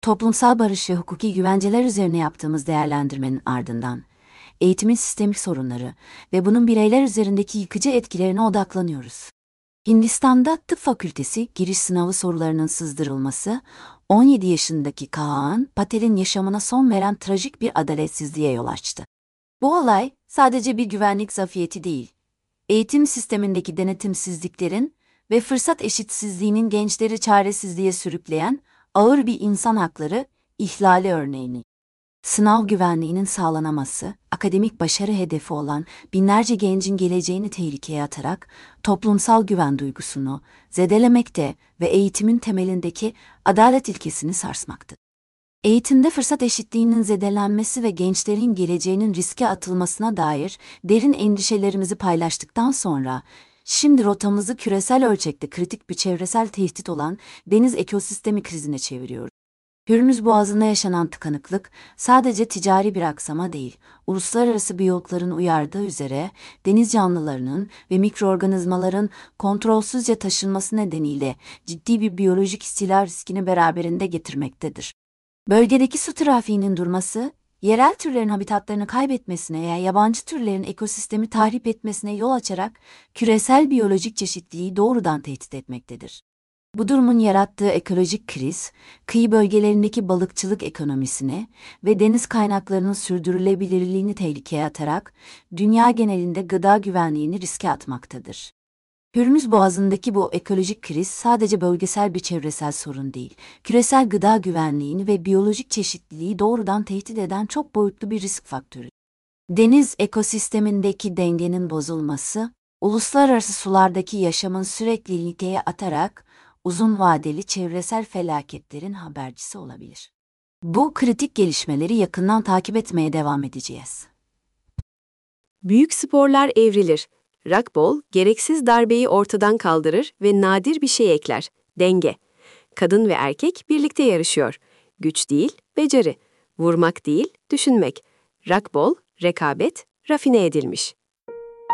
Toplumsal barış ve hukuki güvenceler üzerine yaptığımız değerlendirmenin ardından, eğitimin sistemik sorunları ve bunun bireyler üzerindeki yıkıcı etkilerine odaklanıyoruz. Hindistan'da tıp fakültesi giriş sınavı sorularının sızdırılması, 17 yaşındaki Kaan Patel'in yaşamına son veren trajik bir adaletsizliğe yol açtı. Bu olay sadece bir güvenlik zafiyeti değil, eğitim sistemindeki denetimsizliklerin ve fırsat eşitsizliğinin gençleri çaresizliğe sürükleyen ağır bir insan hakları ihlali örneğini. Sınav güvenliğinin sağlanaması, akademik başarı hedefi olan binlerce gencin geleceğini tehlikeye atarak toplumsal güven duygusunu zedelemekte ve eğitimin temelindeki adalet ilkesini sarsmakta. Eğitimde fırsat eşitliğinin zedelenmesi ve gençlerin geleceğinin riske atılmasına dair derin endişelerimizi paylaştıktan sonra, şimdi rotamızı küresel ölçekte kritik bir çevresel tehdit olan deniz ekosistemi krizine çeviriyoruz. Hürmüz Boğazı'nda yaşanan tıkanıklık sadece ticari bir aksama değil, uluslararası biyologların uyardığı üzere deniz canlılarının ve mikroorganizmaların kontrolsüzce taşınması nedeniyle ciddi bir biyolojik istila riskini beraberinde getirmektedir. Bölgedeki su trafiğinin durması, yerel türlerin habitatlarını kaybetmesine veya yabancı türlerin ekosistemi tahrip etmesine yol açarak küresel biyolojik çeşitliliği doğrudan tehdit etmektedir. Bu durumun yarattığı ekolojik kriz, kıyı bölgelerindeki balıkçılık ekonomisine ve deniz kaynaklarının sürdürülebilirliğini tehlikeye atarak dünya genelinde gıda güvenliğini riske atmaktadır. Hürmüz Boğazı'ndaki bu ekolojik kriz sadece bölgesel bir çevresel sorun değil, küresel gıda güvenliğini ve biyolojik çeşitliliği doğrudan tehdit eden çok boyutlu bir risk faktörü. Deniz ekosistemindeki dengenin bozulması, uluslararası sulardaki yaşamın sürekli tehlikeye atarak uzun vadeli çevresel felaketlerin habercisi olabilir. Bu kritik gelişmeleri yakından takip etmeye devam edeceğiz. Büyük sporlar evrilir. Rugby, gereksiz darbeyi ortadan kaldırır ve nadir bir şey ekler, denge. Kadın ve erkek birlikte yarışıyor. Güç değil, beceri. Vurmak değil, düşünmek. Rugby, rekabet, rafine edilmiş.